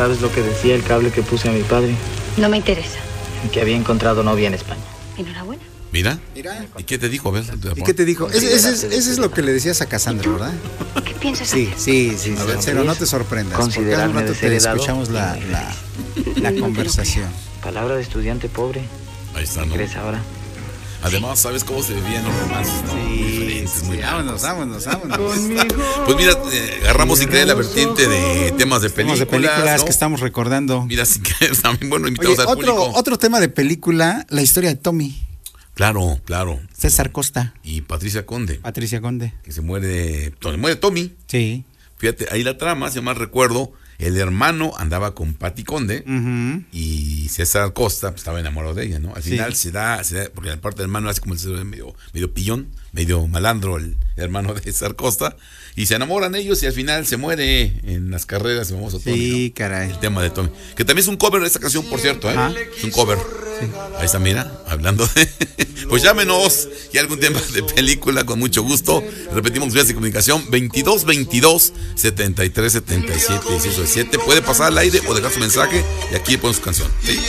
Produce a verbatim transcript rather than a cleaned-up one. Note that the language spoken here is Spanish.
¿Sabes lo que decía el cable que puse a mi padre? No me interesa. Que había encontrado novia en España. Enhorabuena. Mira. Mira. ¿Y qué te dijo? A ver, ¿Y qué te dijo? Ese, ese es, ese es lo que le decías a Cassandra, ¿verdad? ¿Qué piensas Sí, hacer? sí, sí. A ver, Pero no please, te sorprendas. Porque hace un considerarme rato te desheredado. escuchamos la, la, la conversación. Palabra de estudiante pobre. Ahí está, ¿Qué ¿no? crees ahora? Además, ¿sabes cómo se vivían los romances? ¿No? Muy diferentes, muy vámonos, blancos. vámonos, vámonos. Pues mira, eh, agarramos sin querer la vertiente de temas de Temas películas, de películas ¿no? que estamos recordando. Mira, sin querer también, bueno, Oye, invitamos al otro, público. otro tema de película, la historia de Tommy. Claro, claro. César Costa, Y Patricia Conde, Patricia Conde. que se muere, se muere Tommy. Sí. Fíjate, ahí la trama, si mal recuerdo, el hermano andaba con Pati Conde Ujú. y César Costa pues, estaba enamorado de ella, ¿no? Al Sí. final se da, se da, porque la parte del hermano hace como el César medio, medio pillón, medio malandro el, el hermano de César Costa, y se enamoran ellos y al final se muere en las carreras el famoso Tommy, Sí, ¿no? caray. El tema de Tommy, que también es un cover de esta canción, por cierto, ¿eh? Ajá. Es un cover. Ahí está, mira, hablando de... Pues llámenos y algún tema de película con mucho gusto. Repetimos vías de comunicación veintidós veintidós setenta y tres setenta y siete dieciocho diecisiete. Puede pasar al aire o dejar su mensaje y aquí ponen su canción. ¿Sí?